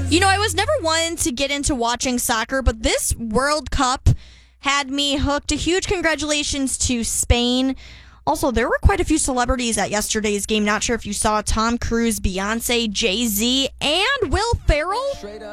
I was never one to get into watching soccer, but this World Cup had me hooked. A huge congratulations to Spain. Also, there were quite a few celebrities at yesterday's game. Not sure if you saw Tom Cruise, Beyonce, Jay-Z, and Will Ferrell.